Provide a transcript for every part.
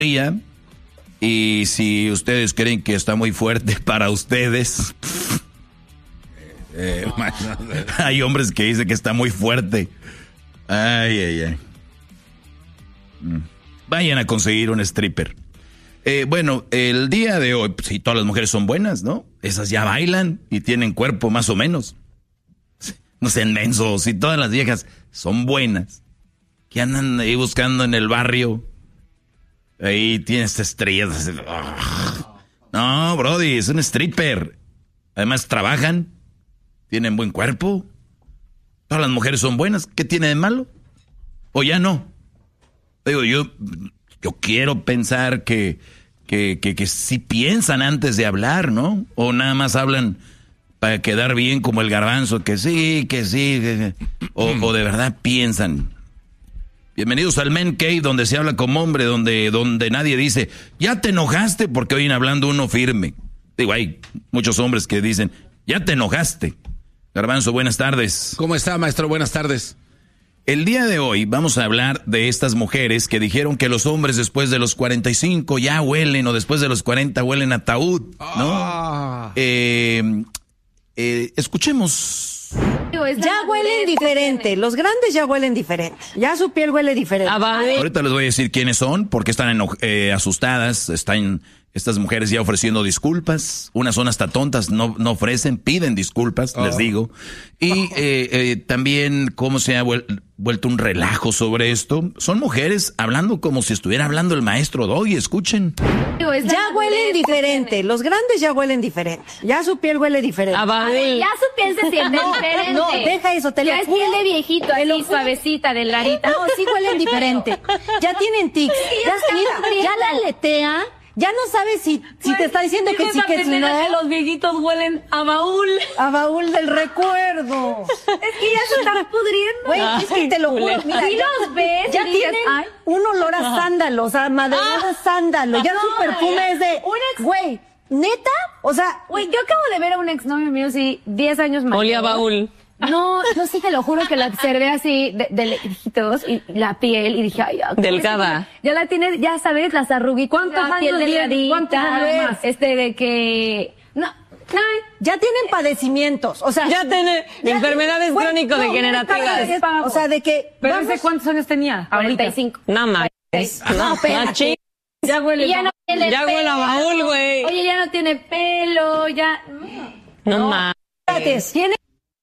Y si ustedes creen que está muy fuerte para ustedes, hay hombres que dicen que está muy fuerte. Ay. Vayan a conseguir un stripper. Bueno, el día de hoy, pues, sí, todas las mujeres son buenas, ¿no? Esas ya bailan y tienen cuerpo más o menos. No sean mensos, y todas las viejas son buenas. Que andan ahí buscando en el barrio. Ahí tienes estrellas. No, brody, es un stripper. Además trabajan, tienen buen cuerpo. Todas las mujeres son buenas. ¿Qué tiene de malo? ¿O ya no? Digo, yo quiero pensar que sí piensan antes de hablar, ¿no? O nada más hablan para quedar bien como el garbanzo, que sí. O de verdad piensan. Bienvenidos al Men Cave, donde se habla como hombre, donde nadie dice, ya te enojaste, porque oyen hablando uno firme. Digo, hay muchos hombres que dicen, ya te enojaste. Garbanzo, buenas tardes. ¿Cómo está, maestro? Buenas tardes. El día de hoy vamos a hablar de estas mujeres que dijeron que los hombres después de los 45 ya huelen, o después de los 40 huelen a ataúd, ¿no? Escuchemos. Ya huelen diferente, los grandes ya huelen diferente, ya su piel huele diferente. Ahorita les voy a decir quiénes son, porque están asustadas, están estas mujeres ya ofreciendo disculpas, unas son hasta tontas, no ofrecen, piden disculpas, les digo. Y también cómo se ha vuelto un relajo sobre esto. Son mujeres hablando como si estuviera hablando el maestro Doggy, escuchen. Ya huelen diferente, los grandes ya huelen diferente, ya su piel huele diferente. Ya su piel se siente diferente. No, deja eso, te lo ya es piel de viejito, así suavecita, delgadita. No, sí huelen diferente, ya tienen tics, ya la aletea. Ya no sabes si te está diciendo que sí, que si no. Que los viejitos huelen a baúl. A baúl del recuerdo. Es que ya se están pudriendo. Güey, es que te lo juro. Mira, si los ves ya tienen un olor a sándalo, o sea, maderado a sándalo. Ya su perfume es de... Güey, ¿neta? O sea... Güey, yo acabo de ver a un exnovio mío, sí, 10 años más. Olía a baúl. No, yo sí te lo juro que la observé así de lejitos y la piel y dije, ay, delgada. Ya la tiene, ya sabes, las arruguitas. ¿Cuántos años tiene? ¿Cuántos años? De que... No, ya tienen padecimientos, o sea... Ya tiene enfermedades crónico-degenerativas. O sea, de que... ¿Pero ese cuántos años tenía? 45. No, más. No, espérate. Ya huele. Ya huele a baúl, güey. Oye, ya no tiene pelo, ya... No más. Tiene...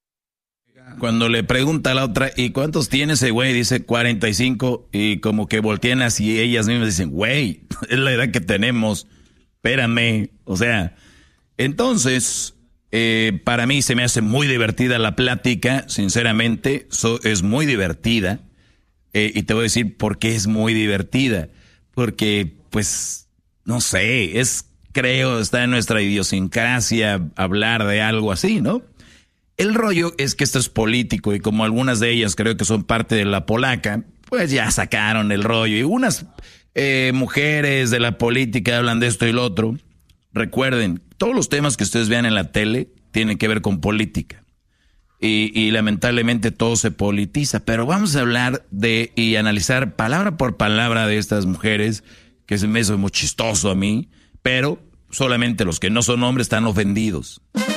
Cuando le pregunta a la otra, ¿y cuántos tiene ese güey? Dice 45, y como que voltean así, ellas mismas dicen, güey, es la edad que tenemos, espérame. O sea, entonces, para mí se me hace muy divertida la plática, sinceramente, es muy divertida, y te voy a decir por qué es muy divertida, porque, pues, no sé, creo, está en nuestra idiosincrasia hablar de algo así, ¿no? El rollo es que esto es político y como algunas de ellas creo que son parte de la polaca, pues ya sacaron el rollo. Y unas mujeres de la política hablan de esto y lo otro. Recuerden, todos los temas que ustedes vean en la tele tienen que ver con política. Y lamentablemente todo se politiza. Pero vamos a hablar y analizar palabra por palabra de estas mujeres, que se me hizo muy chistoso a mí, pero solamente los que no son hombres están ofendidos.